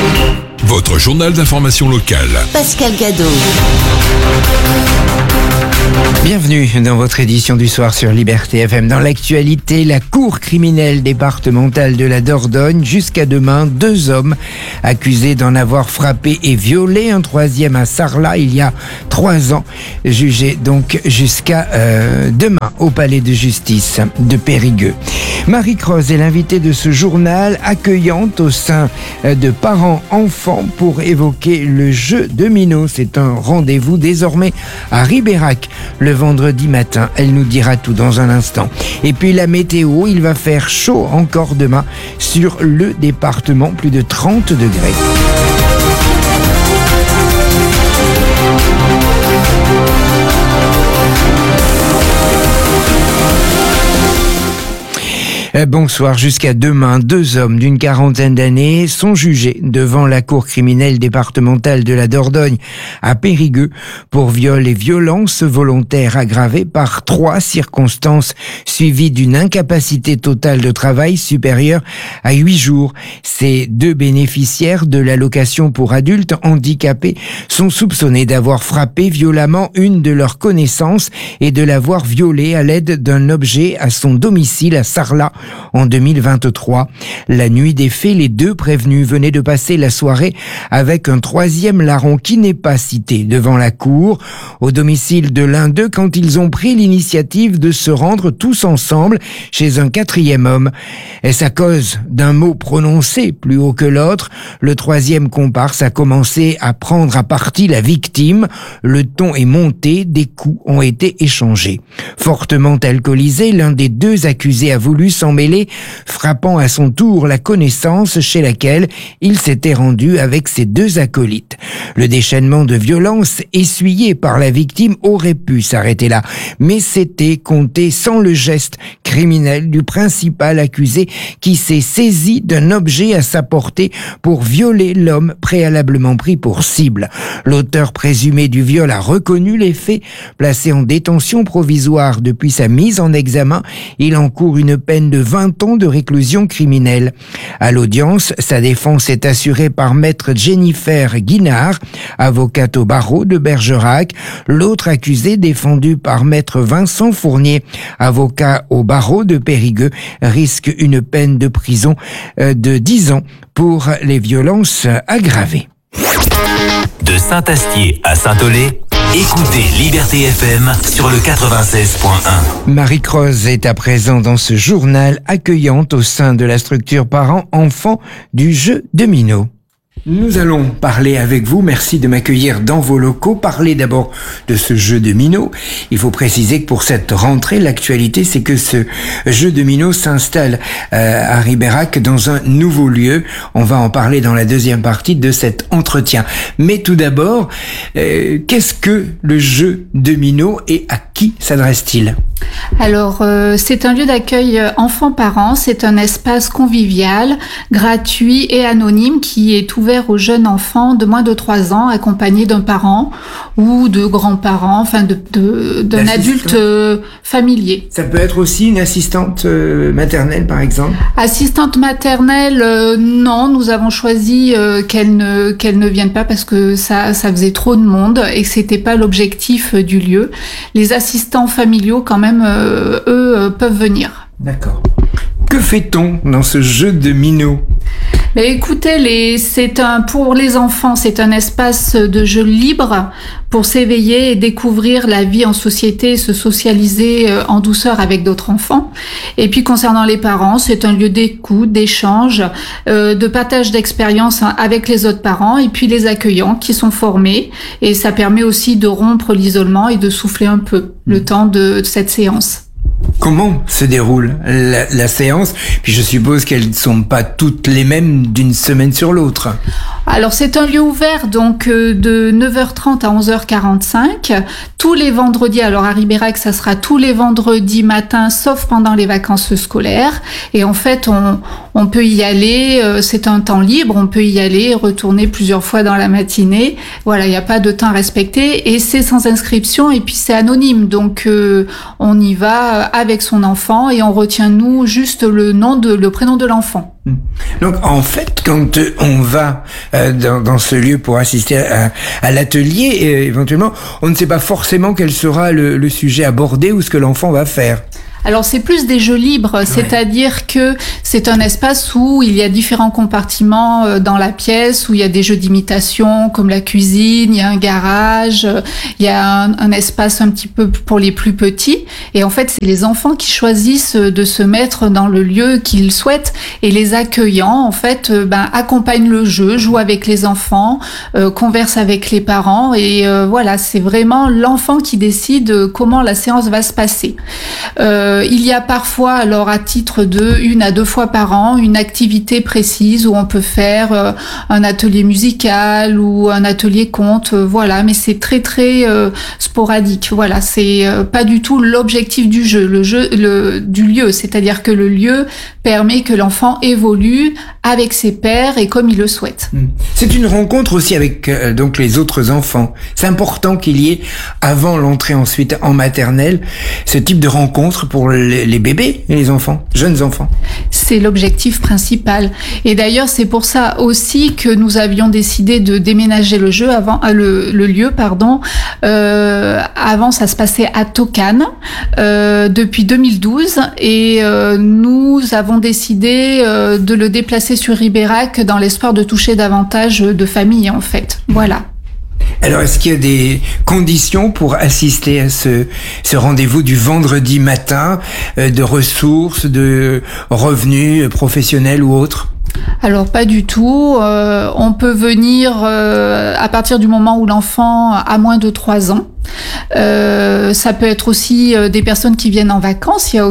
Votre journal d'information locale. Pascal Gadot. Bienvenue dans votre édition du soir sur Liberté FM. Dans l'actualité, la Cour criminelle départementale de la Dordogne, jusqu'à demain, 2 hommes accusés d'en avoir frappé et violé un 3e à Sarlat il y a 3 ans, jugés donc jusqu'à demain au palais de justice de Périgueux. Marie Croze est l'invitée de ce journal accueillante au sein de parents-enfants pour évoquer le jeu de Minot. C'est un rendez-vous désormais à Ribérac le vendredi matin. Elle nous dira tout dans un instant. Et puis la météo, il va faire chaud encore demain sur le département, plus de 30 degrés. Bonsoir. Jusqu'à demain, 2 hommes d'une quarantaine d'années sont jugés devant la Cour criminelle départementale de la Dordogne à Périgueux pour viol et violence volontaire aggravée par 3 circonstances suivies d'une incapacité totale de travail supérieure à 8 jours. Ces 2 bénéficiaires de l'allocation pour adultes handicapés sont soupçonnés d'avoir frappé violemment une de leurs connaissances et de l'avoir violée à l'aide d'un objet à son domicile à Sarlat en 2023. La nuit des faits, les 2 prévenus venaient de passer la soirée avec un 3e larron qui n'est pas cité devant la cour au domicile de l'un d'eux quand ils ont pris l'initiative de se rendre tous ensemble chez un 4e homme. Est-ce à cause d'un mot prononcé plus haut que l'autre? Le 3e comparse a commencé à prendre à partie la victime. Le ton est monté, des coups ont été échangés. Fortement alcoolisé, l'un des 2 accusés a voulu s'en mêlé, frappant à son tour la connaissance chez laquelle il s'était rendu avec ses 2 acolytes. Le déchaînement de violence essuyé par la victime aurait pu s'arrêter là, mais c'était compté sans le geste criminel du principal accusé qui s'est saisi d'un objet à sa portée pour violer l'homme préalablement pris pour cible. L'auteur présumé du viol a reconnu les faits, placé en détention provisoire depuis sa mise en examen. Il encourt une peine de 20 ans de réclusion criminelle. À l'audience, sa défense est assurée par maître Jennifer Guinard, avocate au barreau de Bergerac. L'autre accusé, défendu par maître Vincent Fournier, avocat au barreau de Périgueux, risque une peine de prison de 10 ans pour les violences aggravées. De Saint-Astier à Saint-Olé, écoutez Liberté FM sur le 96.1. Marie Croze est à présent dans ce journal accueillante au sein de la structure parents-enfants du jeu de Minot. Nous allons parler avec vous, merci de m'accueillir dans vos locaux, parler d'abord de ce jeu de Minot. Il faut préciser que pour cette rentrée, l'actualité c'est que ce jeu de Minot s'installe à Ribérac dans un nouveau lieu. On va en parler dans la deuxième partie de cet entretien. Mais tout d'abord, qu'est-ce que le jeu de Minot et à qui s'adresse-t-il ? Alors, c'est un lieu d'accueil enfants-parents, c'est un espace convivial, gratuit et anonyme qui est ouvert aux jeunes enfants de moins de 3 ans accompagnés d'un parent ou de grands-parents, enfin d'un adulte familier. Ça peut être aussi une assistante maternelle par exemple ? Assistante maternelle, non, nous avons choisi qu'elle ne vienne pas parce que ça faisait trop de monde et que c'était pas l'objectif du lieu. Les assistants familiaux quand même, eux, peuvent venir. D'accord. Que fait-on dans ce jeu de Minot ? Mais écoutez, pour les enfants, c'est un espace de jeu libre pour s'éveiller et découvrir la vie en société, se socialiser en douceur avec d'autres enfants. Et puis concernant les parents, c'est un lieu d'écoute, d'échange, de partage d'expériences avec les autres parents et puis les accueillants qui sont formés. Et ça permet aussi de rompre l'isolement et de souffler un peu le temps de cette séance. Comment se déroule la séance ? Puis je suppose qu'elles ne sont pas toutes les mêmes d'une semaine sur l'autre. Alors c'est un lieu ouvert donc de 9h30 à 11h45 tous les vendredis. Alors à Ribérac ça sera tous les vendredis matins sauf pendant les vacances scolaires et en fait on peut y aller, c'est un temps libre, on peut y aller, retourner plusieurs fois dans la matinée. Voilà, il n'y a pas de temps respecté et c'est sans inscription et puis c'est anonyme donc on y va avec son enfant et on retient nous juste le prénom de l'enfant. Donc en fait, quand on va dans ce lieu pour assister à l'atelier, éventuellement, on ne sait pas forcément quel sera le sujet abordé ou ce que l'enfant va faire. Alors c'est plus des jeux libres, c'est-à-dire que c'est un espace où il y a différents compartiments dans la pièce, où il y a des jeux d'imitation comme la cuisine, il y a un garage, il y a un espace un petit peu pour les plus petits. Et en fait, c'est les enfants qui choisissent de se mettre dans le lieu qu'ils souhaitent. Et les accueillants, en fait, accompagnent le jeu, jouent avec les enfants, conversent avec les parents. Et voilà, c'est vraiment l'enfant qui décide comment la séance va se passer. Il y a parfois, alors à titre de 1 à 2 fois par an, une activité précise où on peut faire un atelier musical ou un atelier conte, voilà, mais c'est très très sporadique. Voilà, c'est pas du tout l'objectif du jeu, du lieu, c'est-à-dire que le lieu permet que l'enfant évolue avec ses pairs et comme il le souhaite. C'est une rencontre aussi avec donc les autres enfants. C'est important qu'il y ait, avant l'entrée ensuite en maternelle, ce type de rencontre pour les bébés et les enfants, jeunes enfants. C'est l'objectif principal. Et d'ailleurs, c'est pour ça aussi que nous avions décidé de déménager le lieu. Avant, ça se passait à Tokane depuis 2012 et nous avons décidé de le déplacer sur Ribérac dans l'espoir de toucher davantage de familles, en fait. Voilà. Alors, est-ce qu'il y a des conditions pour assister à ce rendez-vous du vendredi matin, de ressources, de revenus professionnels ou autres ? Alors pas du tout. On peut venir à partir du moment où l'enfant a moins de 3 ans. Ça peut être aussi des personnes qui viennent en vacances. Il y a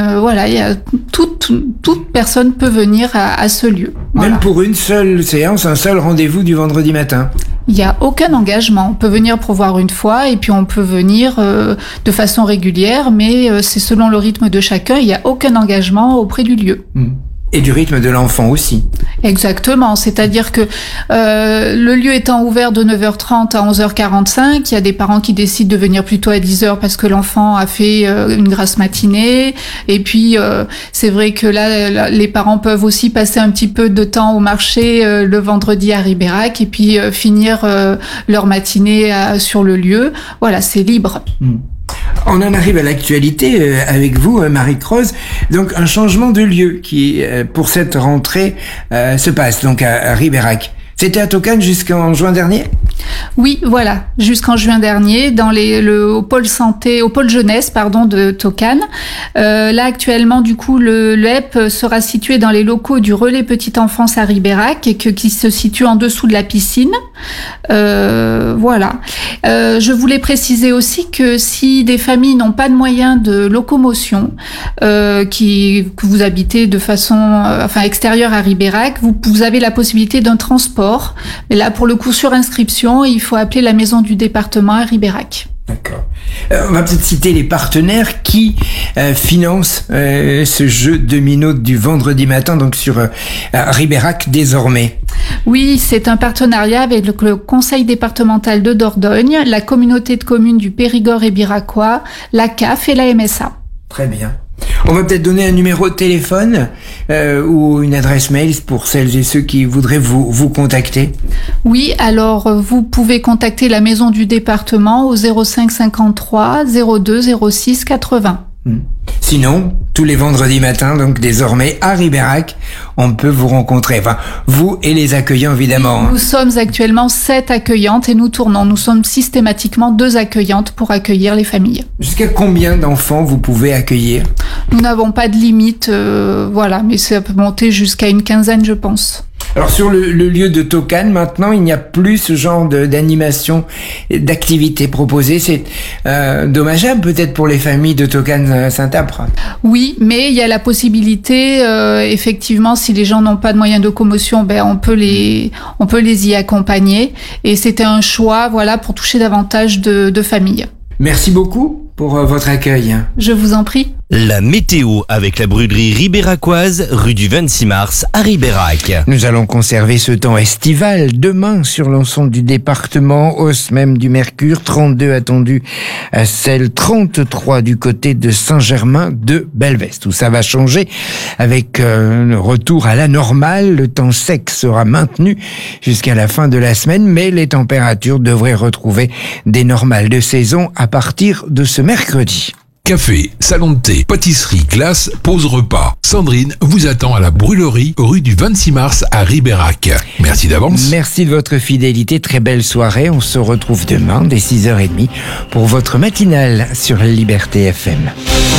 toute personne peut venir à ce lieu. Voilà. Même pour une seule séance, un seul rendez-vous du vendredi matin. Il n'y a aucun engagement. On peut venir pour voir une fois et puis on peut venir de façon régulière, mais c'est selon le rythme de chacun. Il n'y a aucun engagement auprès du lieu. Et du rythme de l'enfant aussi. Exactement, c'est-à-dire que le lieu étant ouvert de 9h30 à 11h45, il y a des parents qui décident de venir plutôt à 10h parce que l'enfant a fait une grasse matinée. Et puis, c'est vrai que là, les parents peuvent aussi passer un petit peu de temps au marché le vendredi à Ribérac et puis finir leur matinée sur le lieu. Voilà, c'est libre. On en arrive à l'actualité avec vous, Marie-Croze. Donc, un changement de lieu qui, pour cette rentrée, se passe donc à Ribérac. C'était à Tokane jusqu'en juin dernier ? Oui, voilà, jusqu'en juin dernier, au pôle jeunesse, de Tokane. Là, actuellement, du coup, le LEP sera situé dans les locaux du Relais Petite Enfance à Ribérac et qui se situe en dessous de la piscine. Voilà. Je voulais préciser aussi que si des familles n'ont pas de moyens de locomotion, que vous habitez de façon extérieure à Ribérac, vous avez la possibilité d'un transport. Mais là, pour le coup, sur inscription, il faut appeler la maison du département à Ribérac. D'accord. On va peut-être citer les partenaires qui financent ce jeu domino du vendredi matin, donc sur Ribérac désormais. Oui, c'est un partenariat avec le Conseil départemental de Dordogne, la communauté de communes du Périgord et Biracois, la CAF et la MSA. Très bien. On va peut-être donner un numéro de téléphone ou une adresse mail pour celles et ceux qui voudraient vous contacter. Oui, alors vous pouvez contacter la maison du département au 05 53 02 06 80. Sinon, tous les vendredis matins, donc désormais à Ribérac, on peut vous rencontrer. Enfin, vous et les accueillants, évidemment. Nous sommes actuellement 7 accueillantes et nous tournons. Nous sommes systématiquement 2 accueillantes pour accueillir les familles. Jusqu'à combien d'enfants vous pouvez accueillir ? Nous n'avons pas de limite, mais ça peut monter jusqu'à une 15aine, je pense. Alors sur le lieu de Tokane, maintenant, il n'y a plus ce genre d'animation, d'activité proposée. C'est dommageable peut-être pour les familles de Tokane-Saint-Apre. Oui, mais il y a la possibilité, effectivement, si les gens n'ont pas de moyens de locomotion, on peut les y accompagner. Et c'était un choix, pour toucher davantage de familles. Merci beaucoup pour votre accueil. Je vous en prie. La météo avec la brûlerie ribéracoise, rue du 26 mars à Ribérac. Nous allons conserver ce temps estival demain sur l'ensemble du département. Hausse même du mercure, 32 attendu à Celle, 33 du côté de Saint-Germain de Belvès. Tout ça va changer avec le retour à la normale. Le temps sec sera maintenu jusqu'à la fin de la semaine, mais les températures devraient retrouver des normales de saison à partir de ce mercredi. Café, salon de thé, pâtisserie, glace, pause repas. Sandrine vous attend à la brûlerie rue du 26 mars à Ribérac. Merci d'avance. Merci de votre fidélité, très belle soirée. On se retrouve demain dès 6h30 pour votre matinale sur Liberté FM.